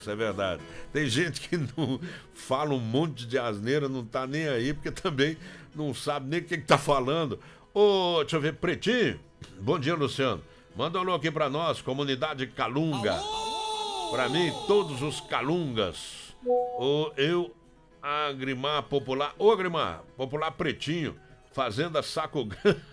Isso é verdade. Tem gente que não fala um monte de asneira, não tá nem aí, porque também não sabe nem o que tá falando. Ô, deixa eu ver, Pretinho. Bom dia, Luciano. Manda um alô aqui pra nós, comunidade Calunga. Pra mim, todos os Calungas. Agrimar Popular. Ô, Agrimar, Popular Pretinho. Fazenda Saco Grande.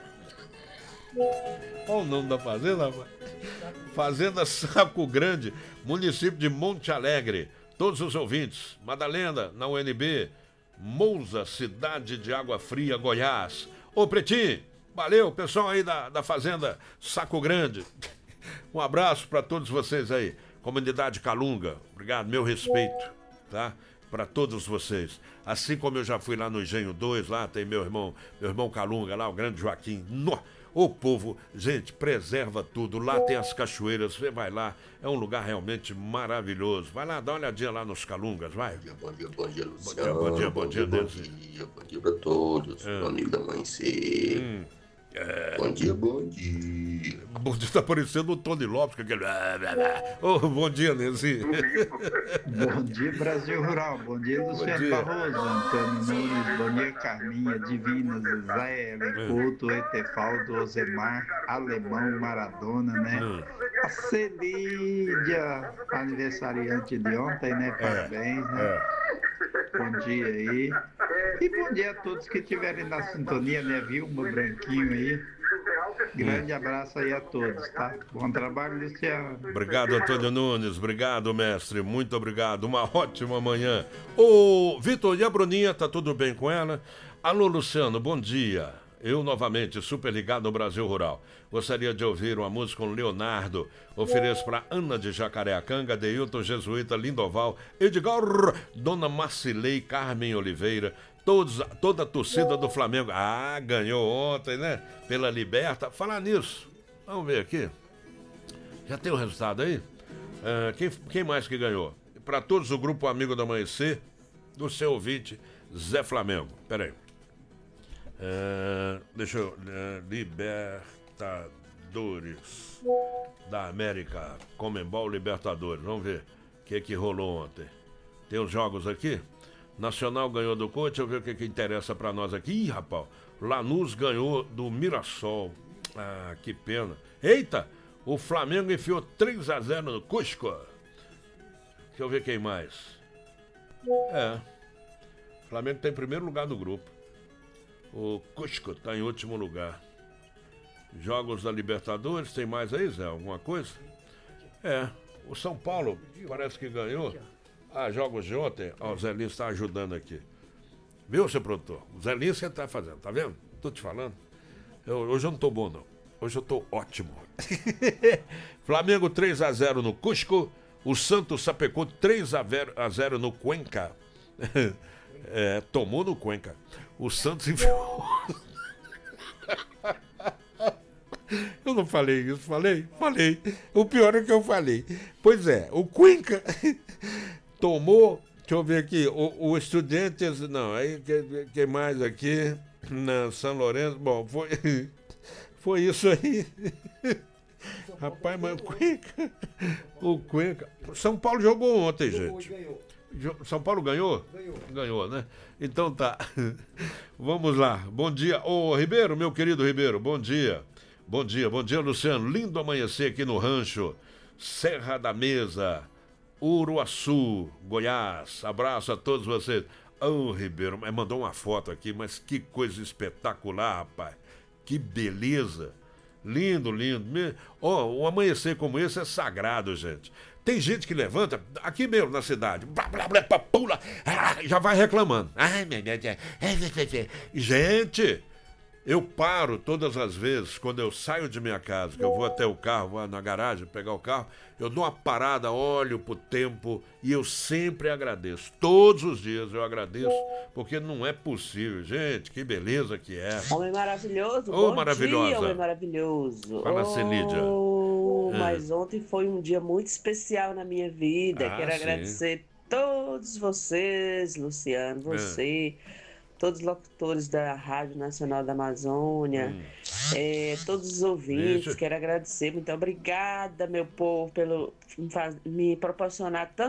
Qual o nome da fazenda, rapaz? Fazenda Saco Grande, município de Monte Alegre. Todos os ouvintes. Madalena, na UNB. Mousa, cidade de Água Fria, Goiás. Ô, Pretinho, valeu, pessoal aí da Fazenda Saco Grande. Um abraço para todos vocês aí. Comunidade Calunga, obrigado, meu respeito, tá? Para todos vocês. Assim como eu já fui lá no Engenho 2, lá tem meu irmão Calunga, lá o grande Joaquim. O povo, gente, preserva tudo. Lá tem as cachoeiras, você vai lá, é um lugar realmente maravilhoso. Vai lá, dá uma olhadinha lá nos Calungas, vai. Bom dia, Luciano. Bom dia pra todos. Meu amigo da Mãe C. Bom dia. Bom dia, tá parecendo o Tony Lopes, com aquele... bom dia, Nenzi. Bom dia, Brasil Rural. Bom dia, Luciano Barroso, Antônio Nunes. Bom dia, Carminha, Divina, Zé, Couto, Etefaldo, Osemar, Alemão, Maradona, né? A Celídia, aniversariante de ontem, né? Parabéns, né? Bom dia aí. E bom dia a todos que estiverem na sintonia, né? Vilma, Branquinho aí. Grande abraço aí a todos, tá? Bom trabalho, Luciano. Obrigado, Antônio Nunes. Obrigado, mestre. Muito obrigado. Uma ótima manhã. Ô, Vitor, e a Bruninha? Tá tudo bem com ela? Alô, Luciano, bom dia. Eu novamente, super ligado no Brasil Rural. Gostaria de ouvir uma música com Leonardo. Ofereço para Ana de Jacareacanga, Deilton Jesuíta, Lindoval, Edgar, Dona Marcilei, Carmen Oliveira, toda a torcida do Flamengo. Ganhou ontem, né? Pela Liberta. Falar nisso, vamos ver aqui. Já tem o resultado aí? Quem mais que ganhou? Para todos o grupo Amigo do Amanhecer, do seu ouvinte, Zé Flamengo. Peraí. Deixa eu... Libertadores da América, Conmebol Libertadores. Vamos ver o que rolou ontem. Tem os jogos aqui. Nacional ganhou do Coach. Deixa eu ver o que interessa pra nós aqui. Ih, rapaz, Lanús ganhou do Mirassol. Que pena. Eita, o Flamengo enfiou 3-0 no Cusco. Deixa eu ver quem mais. O Flamengo tá em primeiro lugar do grupo. O Cusco tá em último lugar. Jogos da Libertadores, tem mais aí, Zé? Alguma coisa? O São Paulo parece que ganhou. Jogos de ontem. O Zé Lins está ajudando aqui. Viu, seu produtor? O Zé Lins que tá fazendo, tá vendo? Tô te falando. Hoje eu não tô bom, não. Hoje eu tô ótimo. Flamengo 3-0 no Cusco. O Santos sapecou 3-0 no Cuenca. Tomou no Cuenca. O Santos enfiou... Eu não falei isso, falei. O pior é que eu falei. Pois é, o Cuenca tomou, deixa eu ver aqui, o Estudiantes, não, aí que mais aqui, na São Lourenço, bom, foi isso aí. Rapaz, mas o Cuenca, São Paulo jogou ontem, gente. São Paulo ganhou? Ganhou, né? Então tá. Vamos lá. Bom dia. Ô, Ribeiro, meu querido Ribeiro, bom dia. Bom dia, Luciano. Lindo amanhecer aqui no rancho. Serra da Mesa, Uruaçu, Goiás. Abraço a todos vocês. Ribeiro, mandou uma foto aqui, mas que coisa espetacular, rapaz. Que beleza. Lindo. Um amanhecer como esse é sagrado, gente. Tem gente que levanta, aqui mesmo na cidade, pula, já vai reclamando. Meu Deus. Gente, eu paro todas as vezes, quando eu saio de minha casa, que eu vou até o carro, vou na garagem pegar o carro, eu dou uma parada, olho pro tempo e eu sempre agradeço. Todos os dias eu agradeço, porque não é possível. Gente, que beleza que é. Homem maravilhoso, bom maravilhosa. Dia, homem maravilhoso. Fala, Celídia. Mas ontem foi um dia muito especial na minha vida. Quero agradecer todos vocês, Luciano, você... todos os locutores da Rádio Nacional da Amazônia, todos os ouvintes. Isso. Quero agradecer. Muito obrigada, meu povo, pelo me proporcionar tanto